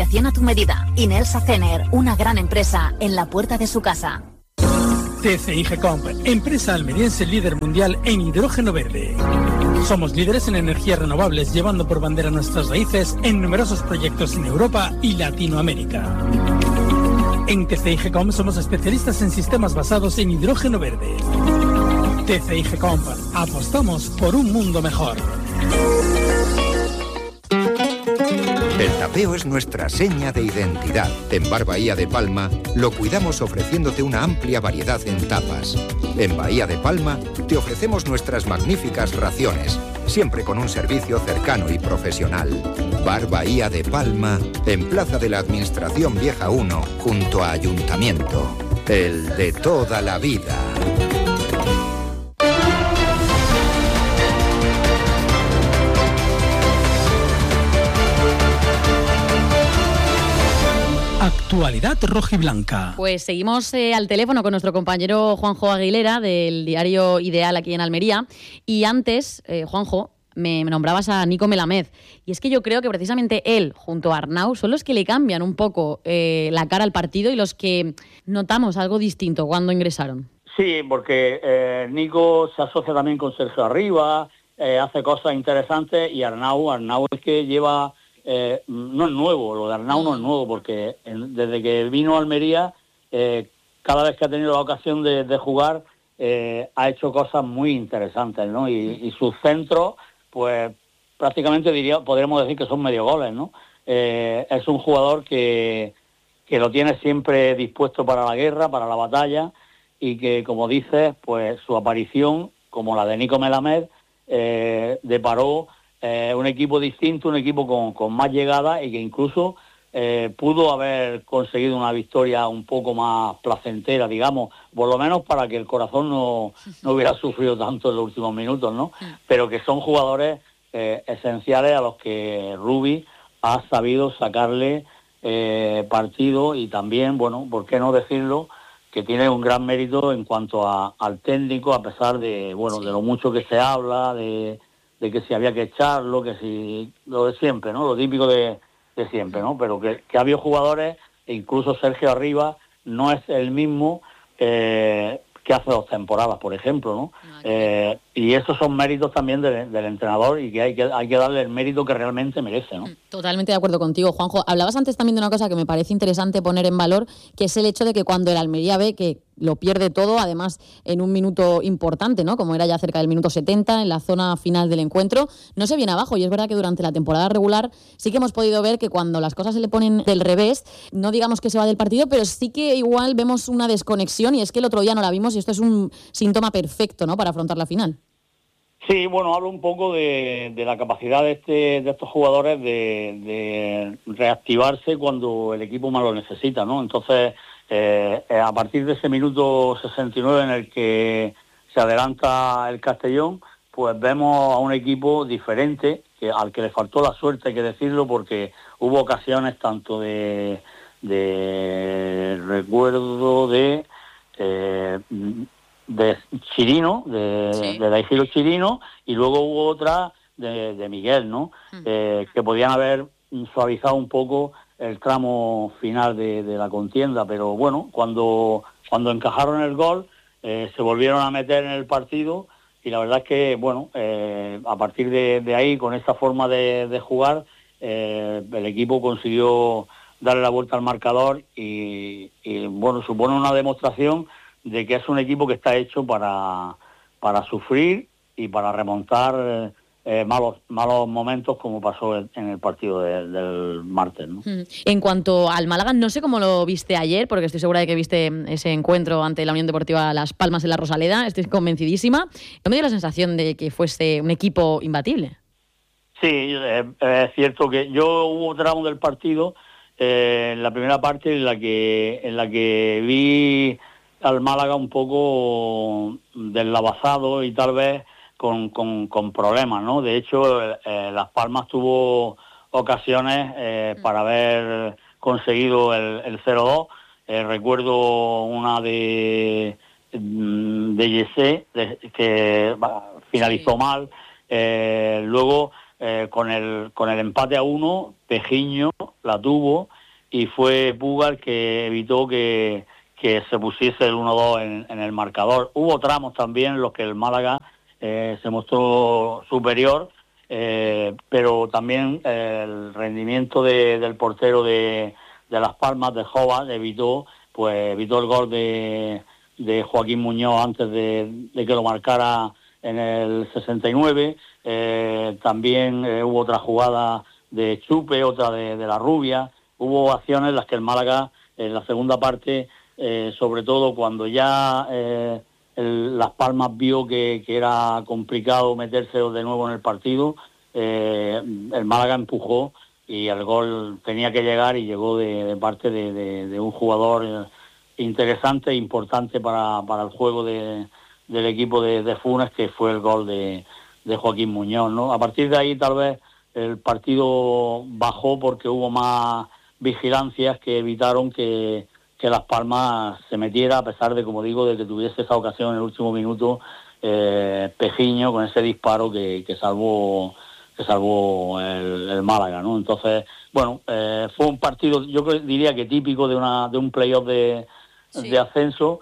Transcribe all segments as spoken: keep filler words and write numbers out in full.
Fabricación a tu medida. Inelsa Cener, una gran empresa en la puerta de su casa. T C I Gecomp, empresa almeriense líder mundial en hidrógeno verde. Somos líderes en energías renovables, llevando por bandera nuestras raíces en numerosos proyectos en Europa y Latinoamérica. En T C I Gecomp somos especialistas en sistemas basados en hidrógeno verde. T C I Gecomp, apostamos por un mundo mejor. El tapeo es nuestra seña de identidad. En Bar Bahía de Palma lo cuidamos ofreciéndote una amplia variedad en tapas. En Bahía de Palma te ofrecemos nuestras magníficas raciones, siempre con un servicio cercano y profesional. Bar Bahía de Palma, en Plaza de la Administración Vieja uno, junto a Ayuntamiento. El de toda la vida. Actualidad rojiblanca. Pues seguimos eh, al teléfono con nuestro compañero Juanjo Aguilera del diario Ideal aquí en Almería. Y antes, eh, Juanjo, me nombrabas a Nico Melamed. Y es que yo creo que precisamente él, junto a Arnau, son los que le cambian un poco eh, la cara al partido y los que notamos algo distinto cuando ingresaron. Sí, porque eh, Nico se asocia también con Sergio Arribas, eh, hace cosas interesantes, y Arnau, Arnau es que lleva... Eh, no es nuevo, lo de Arnau no es nuevo, porque en, desde que vino a Almería, eh, cada vez que ha tenido la ocasión de, de jugar, eh, ha hecho cosas muy interesantes, ¿no? Y, y sus centros, pues prácticamente diría, podríamos decir que son medio goles, ¿no? Eh, es un jugador que, que lo tiene siempre dispuesto para la guerra, para la batalla, y que, como dices, pues su aparición, como la de Nico Melamed, eh, deparó Eh, un equipo distinto, un equipo con, con más llegada y que incluso eh, pudo haber conseguido una victoria un poco más placentera, digamos, por lo menos para que el corazón no, no hubiera sufrido tanto en los últimos minutos, ¿no? Pero que son jugadores eh, esenciales a los que Rubi ha sabido sacarle eh, partido, y también, bueno, ¿por qué no decirlo?, que tiene un gran mérito en cuanto a, al técnico, a pesar de, bueno, de lo mucho que se habla, de... de que si había que echarlo, que si... lo de siempre, ¿no? Lo típico de, de siempre, ¿no? Pero que, que ha habido jugadores, e incluso Sergio Arribas no es el mismo eh, que hace dos temporadas, por ejemplo, ¿no? Eh, y esos son méritos también de, del entrenador, y que hay, que hay que darle el mérito que realmente merece, ¿no? Totalmente de acuerdo contigo, Juanjo. Hablabas antes también de una cosa que me parece interesante poner en valor, que es el hecho de que cuando el Almería ve que lo pierde todo, además en un minuto importante, ¿no?, como era ya cerca del minuto setenta, en la zona final del encuentro, no se viene abajo. Y es verdad que durante la temporada regular sí que hemos podido ver que cuando las cosas se le ponen del revés, no digamos que se va del partido, pero sí que igual vemos una desconexión, y es que el otro día no la vimos, y esto es un síntoma perfecto, ¿no?, para afrontar la final. Sí, bueno, hablo un poco de, de la capacidad de, este, de estos jugadores de, de reactivarse cuando el equipo más lo necesita, ¿no? Entonces, eh, a partir de ese minuto sesenta y nueve en el que se adelanta el Castellón, pues vemos a un equipo diferente, que al que le faltó la suerte, hay que decirlo, porque hubo ocasiones tanto de, de recuerdo de... Eh, de Chirino, de, sí. de Daigiro Chirino, y luego hubo otra de, de Miguel, ¿no? Uh-huh. Eh, que podían haber suavizado un poco el tramo final de, de la contienda, pero bueno, cuando, cuando encajaron el gol, eh, se volvieron a meter en el partido, y la verdad es que, bueno, eh, a partir de, de ahí, con esta forma de, de jugar, eh, el equipo consiguió darle la vuelta al marcador, y, y bueno, supone una demostración de que es un equipo que está hecho para, para sufrir y para remontar eh, malos malos momentos, como pasó en el partido de, del martes, ¿no? En cuanto al Málaga, no sé cómo lo viste ayer, porque estoy segura de que viste ese encuentro ante la Unión Deportiva Las Palmas en la Rosaleda, estoy convencidísima. No me dio la sensación de que fuese un equipo imbatible. Sí, eh, es cierto que yo hubo tramo del partido, eh, en la primera parte, en la que en la que vi al Málaga un poco deslavazado y tal vez con, con, con problemas, ¿no? De hecho, eh, Las Palmas tuvo ocasiones eh, para haber conseguido el, el cero dos. Eh, recuerdo una de de Yesé, que finalizó sí. mal. Eh, luego eh, con el con el empate a uno, Pejiño la tuvo y fue Puga el que evitó que, que se pusiese el uno dos en, en el marcador. Hubo tramos también en los que el Málaga eh, se mostró superior, eh, pero también eh, el rendimiento de, del portero de, de Las Palmas, de Jovas, evitó, pues, evitó el gol de, de Joaquín Muñoz antes de, de que lo marcara en el sesenta y nueve. Eh, también eh, hubo otra jugada de Chupe, otra de, de La Rubia. Hubo acciones en las que el Málaga, en la segunda parte, eh, sobre todo cuando ya eh, el, Las Palmas vio que, que era complicado meterse de nuevo en el partido, eh, el Málaga empujó y el gol tenía que llegar y llegó de, de parte de, de, de un jugador interesante e importante para, para el juego de, del equipo de, de Funes, que fue el gol de de Joaquín Muñoz, ¿no? A partir de ahí tal vez el partido bajó porque hubo más vigilancias que evitaron que, que Las Palmas se metiera, a pesar de, como digo, de que tuviese esa ocasión en el último minuto, eh, Pejiño con ese disparo que, que salvó que salvó el, el Málaga, ¿no? Entonces, bueno, eh, fue un partido, yo diría que típico de una de un playoff de, sí. de ascenso,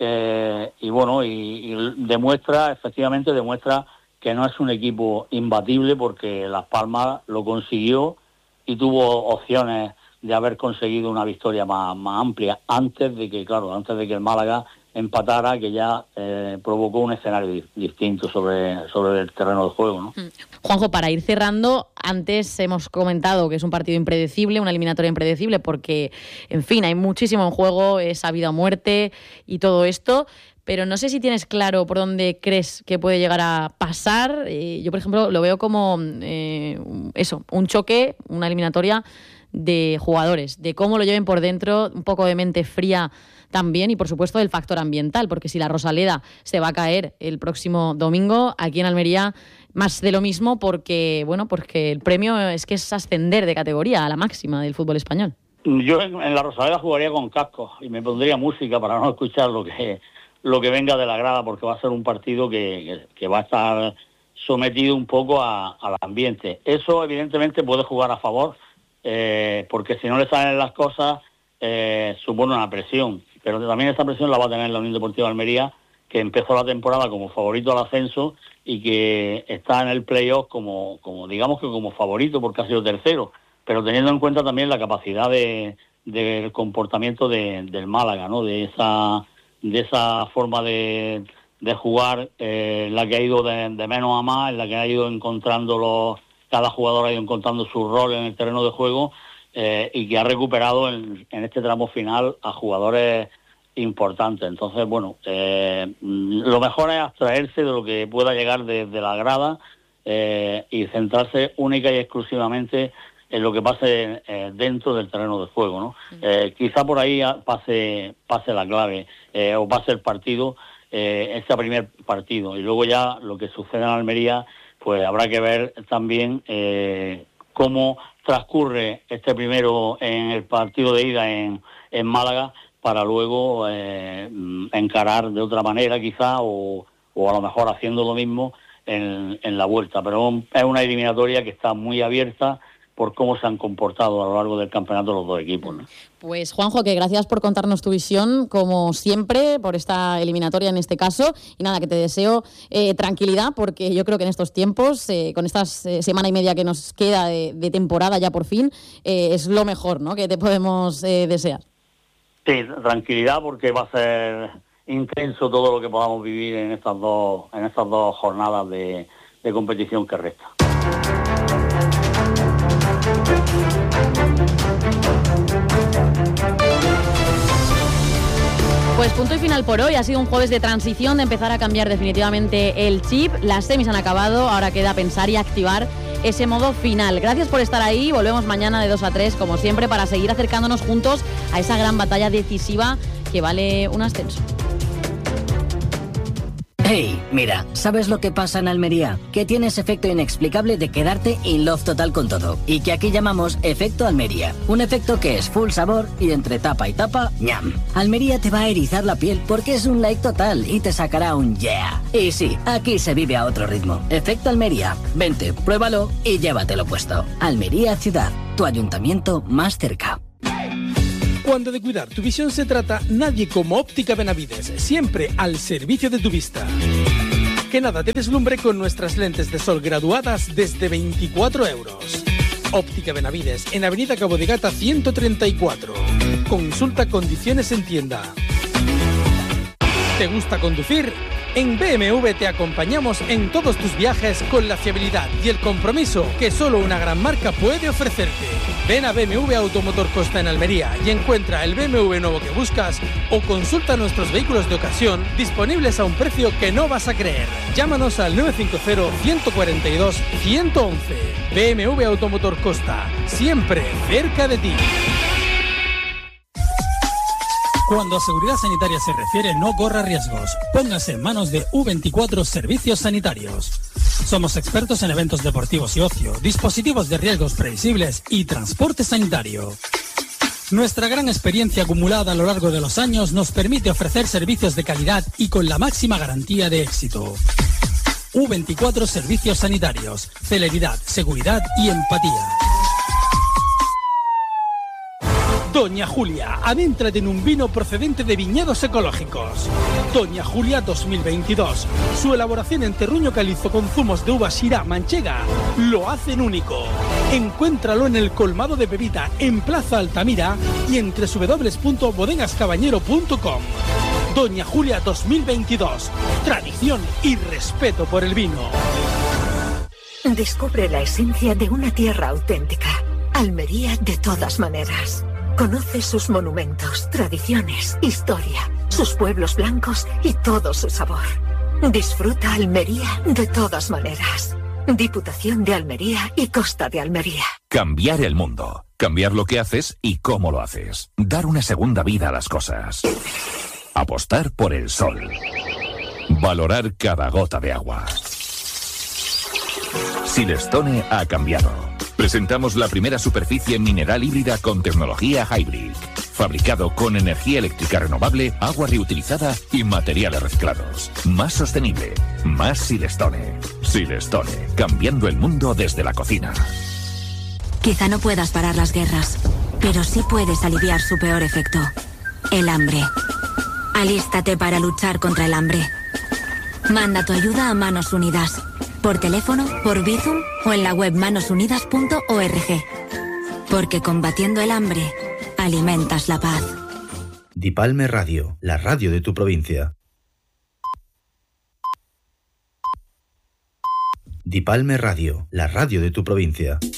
eh, y bueno, y, y demuestra, efectivamente demuestra que no es un equipo imbatible, porque Las Palmas lo consiguió y tuvo opciones de haber conseguido una victoria más, más amplia antes de que, claro, antes de que el Málaga empatara, que ya eh, provocó un escenario di- distinto sobre, sobre el terreno de juego, ¿no? Juanjo, para ir cerrando, antes hemos comentado que es un partido impredecible, una eliminatoria impredecible, porque, en fin, hay muchísimo en juego, esa vida o muerte y todo esto. Pero no sé si tienes claro por dónde crees que puede llegar a pasar. Eh, yo, por ejemplo, lo veo como eh, eso, un choque, una eliminatoria de jugadores, de cómo lo lleven por dentro, un poco de mente fría también, y por supuesto del factor ambiental, porque si la Rosaleda se va a caer el próximo domingo, aquí en Almería más de lo mismo, porque bueno, porque el premio es que es ascender de categoría a la máxima del fútbol español. Yo en, en la Rosaleda jugaría con cascos y me pondría música para no escuchar lo que lo que venga de la grada, porque va a ser un partido que, que, que va a estar sometido un poco a, al ambiente. Eso evidentemente puede jugar a favor, eh, porque si no le salen las cosas, eh, supone una presión, pero también esa presión la va a tener la Unión Deportiva de Almería, que empezó la temporada como favorito al ascenso y que está en el playoff como, como digamos que como favorito, porque ha sido tercero, pero teniendo en cuenta también la capacidad de, del comportamiento de, del Málaga, ¿no? De esa de esa forma de, de jugar, eh, la que ha ido de, de menos a más, en la que ha ido encontrando los, cada jugador ha ido encontrando su rol en el terreno de juego, eh, y que ha recuperado en, en este tramo final a jugadores importantes. Entonces, bueno, eh, lo mejor es abstraerse de lo que pueda llegar desde de la grada, eh, y centrarse única y exclusivamente en lo que pase eh, dentro del terreno de juego, ¿no? Eh, quizá por ahí pase pase la clave, eh, o pase el partido, eh, este primer partido, y luego ya lo que sucede en Almería, pues habrá que ver también eh, cómo transcurre este primero en el partido de ida en, en Málaga, para luego eh, encarar de otra manera quizá, o, o a lo mejor haciendo lo mismo en, en la vuelta. Pero es una eliminatoria que está muy abierta por cómo se han comportado a lo largo del campeonato los dos equipos, ¿no? Pues Juanjo, que gracias por contarnos tu visión, como siempre, por esta eliminatoria en este caso, y nada, que te deseo eh, tranquilidad, porque yo creo que en estos tiempos, eh, con esta eh, semana y media que nos queda de, de temporada ya por fin, eh, es lo mejor, ¿no?, que te podemos eh, desear. Sí, tranquilidad, porque va a ser intenso todo lo que podamos vivir en estas dos, en estas dos jornadas de, de competición que resta. Pues punto y final por hoy. Ha sido un jueves de transición, de empezar a cambiar definitivamente el chip. Las semis han acabado, ahora queda pensar y activar ese modo final. Gracias por estar ahí. Volvemos mañana de dos a tres, como siempre, para seguir acercándonos juntos a esa gran batalla decisiva que vale un ascenso. Hey, mira, ¿sabes lo que pasa en Almería? Que tiene ese efecto inexplicable de quedarte in love total con todo. Y que aquí llamamos efecto Almería. Un efecto que es full sabor y entre tapa y tapa, ñam. Almería te va a erizar la piel porque es un like total y te sacará un yeah. Y sí, aquí se vive a otro ritmo. Efecto Almería. Vente, pruébalo y llévatelo puesto. Almería Ciudad, tu ayuntamiento más cerca. Cuando de cuidar tu visión se trata, nadie como Óptica Benavides, siempre al servicio de tu vista. Que nada te deslumbre con nuestras lentes de sol graduadas desde veinticuatro euros. Óptica Benavides, en Avenida Cabo de Gata ciento treinta y cuatro. Consulta condiciones en tienda. ¿Te gusta conducir? En B M W te acompañamos en todos tus viajes con la fiabilidad y el compromiso que solo una gran marca puede ofrecerte. Ven a B M W Automotor Costa en Almería y encuentra el B M W nuevo que buscas o consulta nuestros vehículos de ocasión disponibles a un precio que no vas a creer. Llámanos al nueve cinco cero, uno cuatro dos, uno uno uno. B M W Automotor Costa, siempre cerca de ti. Cuando a seguridad sanitaria se refiere, no corra riesgos. Póngase en manos de U veinticuatro Servicios Sanitarios. Somos expertos en eventos deportivos y ocio, dispositivos de riesgos previsibles y transporte sanitario. Nuestra gran experiencia acumulada a lo largo de los años nos permite ofrecer servicios de calidad y con la máxima garantía de éxito. U veinticuatro Servicios Sanitarios. Celeridad, seguridad y empatía. Doña Julia, adéntrate en un vino procedente de viñedos ecológicos. Doña Julia dos mil veintidós. Su elaboración en terruño calizo con zumos de uva Syrah manchega lo hacen único. Encuéntralo en el colmado de Pepita en Plaza Altamira y en doble u doble u doble u punto bodegas caballero punto com. Doña Julia dos mil veintidós. Tradición y respeto por el vino. Descubre la esencia de una tierra auténtica. Almería de todas maneras. Conoce sus monumentos, tradiciones, historia, sus pueblos blancos y todo su sabor. Disfruta Almería de todas maneras. Diputación de Almería y Costa de Almería. Cambiar el mundo. Cambiar lo que haces y cómo lo haces. Dar una segunda vida a las cosas. Apostar por el sol. Valorar cada gota de agua. Silestone ha cambiado. Presentamos la primera superficie mineral híbrida con tecnología Hybrid. Fabricado con energía eléctrica renovable, agua reutilizada y materiales reciclados. Más sostenible. Más Silestone. Silestone. Cambiando el mundo desde la cocina. Quizá no puedas parar las guerras, pero sí puedes aliviar su peor efecto. El hambre. Alístate para luchar contra el hambre. Manda tu ayuda a Manos Unidas. Por teléfono, por Bizum o en la web manos unidas punto org. Porque combatiendo el hambre, alimentas la paz. Dipalme Radio, la radio de tu provincia. Dipalme Radio, la radio de tu provincia.